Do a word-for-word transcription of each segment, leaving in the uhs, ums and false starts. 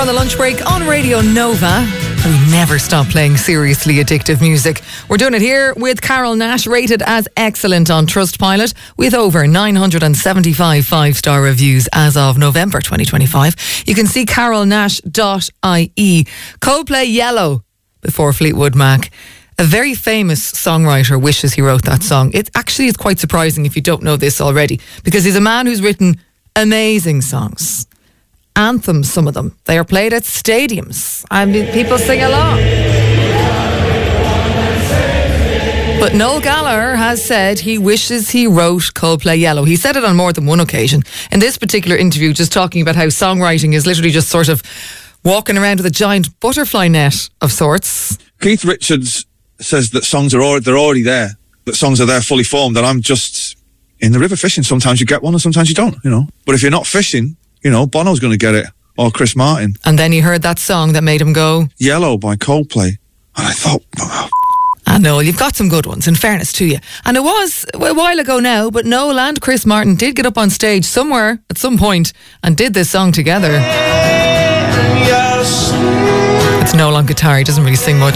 On the lunch break on Radio Nova. We never stop playing seriously addictive music. We're doing it here with Carol Nash, rated as excellent on Trustpilot, with over nine hundred seventy-five five-star reviews as of November twenty twenty-five. You can see carol nash dot I E. Coldplay Yellow before Fleetwood Mac. A very famous songwriter wishes he wrote that song. It actually is quite surprising if you don't know this already, because he's a man who's written amazing songs. Anthems, some of them. They are played at stadiums. I mean, people sing along. But Noel Gallagher has said he wishes he wrote Coldplay Yellow. He said it on more than one occasion. In this particular interview, just talking about how songwriting is literally just sort of walking around with a giant butterfly net of sorts. Keith Richards says that songs are already, they're already there, that songs are there fully formed, and I'm just in the river fishing. Sometimes you get one and sometimes you don't, you know. But if you're not fishing, you know, Bono's going to get it, or Chris Martin. And then he heard that song that made him go... Yellow by Coldplay. And I thought... Oh. I know, you've got some good ones, in fairness to you. And it was a while ago now, but Noel and Chris Martin did get up on stage somewhere at some point and did this song together. It's Noel on guitar, he doesn't really sing much.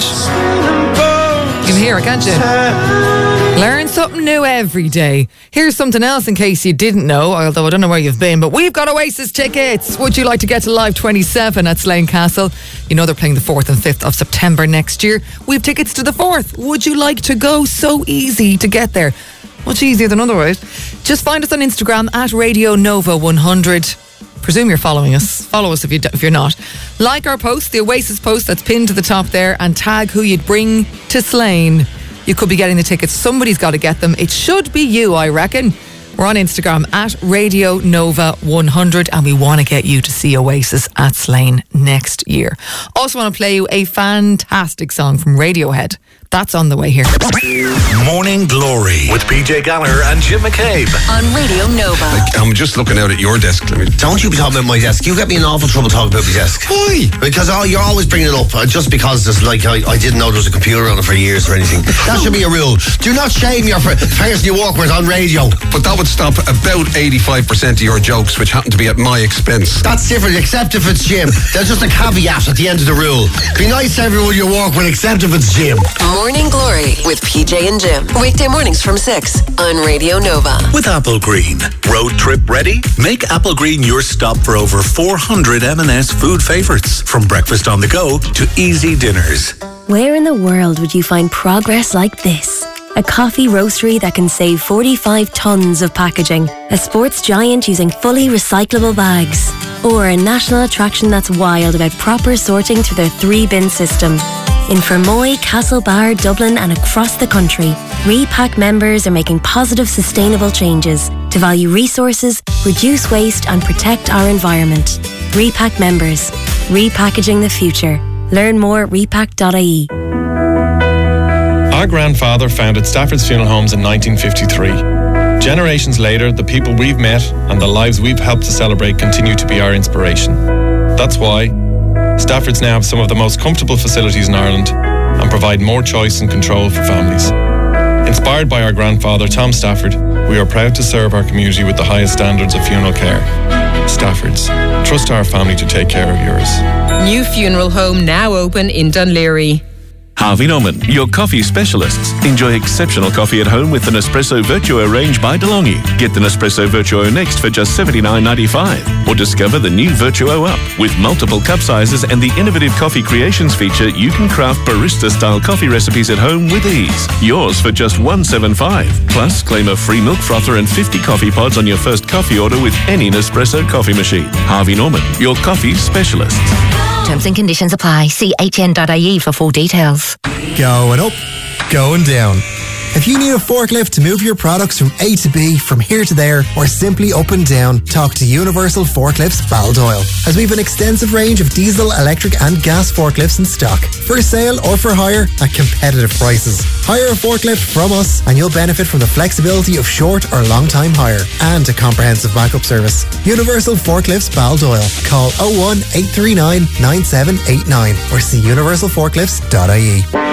You can hear it, can't you? Learn something new every day. Here's something else in case you didn't know, although I don't know where you've been, but we've got Oasis tickets. Would you like to get to Live twenty-seven at Slane Castle? You know they're playing the fourth and fifth of September next year. We've tickets to the fourth. Would you like to go? So easy to get there. Much easier than otherwise. Just find us on Instagram at Radio Nova one hundred. Presume you're following us. Follow us if, you, if you're not. Like our post, the Oasis post that's pinned to the top there, and tag who you'd bring to Slane. You could be getting the tickets. Somebody's got to get them. It should be you, I reckon. We're on Instagram at Radio Nova one hundred, and we want to get you to see Oasis at Slane next year. Also want to play you a fantastic song from Radiohead. That's on the way here. Morning Glory with P J Gallagher and Jim McCabe on Radio Nova. Like, I'm just looking out at your desk. I mean, don't you be talking about my desk. You get me in awful trouble talking about my desk. Why? Because oh, you're always bringing it up uh, just because there's like I, I didn't know there was a computer on it for years or anything. That should be a rule. Do not shame your person you work with on radio. But that would stop about eighty-five percent of your jokes, which happen to be at my expense. That's different, except if it's Jim. There's just a caveat at the end of the rule. Be nice to everyone you work with, except if it's Jim. Morning Glory with P J and Jim. Weekday mornings from six on Radio Nova. With Apple Green. Road trip ready? Make Apple Green your stop for over four hundred M and S food favourites. From breakfast on the go to easy dinners. Where in the world would you find progress like this? A coffee roastery that can save forty-five tonnes of packaging. A sports giant using fully recyclable bags. Or a national attraction that's wild about proper sorting through their three-bin system. In Fermoy, Castlebar, Dublin and across the country, Repack members are making positive, sustainable changes to value resources, reduce waste and protect our environment. Repack members. Repackaging the future. Learn more at repack dot I E. Our grandfather founded Stafford's Funeral Homes in nineteen fifty-three. Generations later, the people we've met and the lives we've helped to celebrate continue to be our inspiration. That's why Stafford's now have some of the most comfortable facilities in Ireland and provide more choice and control for families. Inspired by our grandfather, Tom Stafford, we are proud to serve our community with the highest standards of funeral care. Stafford's. Trust our family to take care of yours. New funeral home now open in Dunleary. Harvey Norman, your coffee specialists. Enjoy exceptional coffee at home with the Nespresso Virtuo range by DeLonghi. Get the Nespresso Virtuo next for just seventy-nine ninety-five. Or discover the new Virtuo Up. With multiple cup sizes and the innovative coffee creations feature, you can craft barista-style coffee recipes at home with ease. Yours for just one hundred seventy-five dollars. Plus, claim a free milk frother and fifty coffee pods on your first coffee order with any Nespresso coffee machine. Harvey Norman, your coffee specialists. Terms and conditions apply. See H N dot I E for full details. Going up, going down. If you need a forklift to move your products from A to B, from here to there, or simply up and down, talk to Universal Forklifts Baldoyle, as we have an extensive range of diesel, electric and gas forklifts in stock, for sale or for hire at competitive prices. Hire a forklift from us and you'll benefit from the flexibility of short or long time hire and a comprehensive backup service. Universal Forklifts Baldoyle. Call oh one, eight three nine, nine seven eight nine or see universal forklifts dot I E.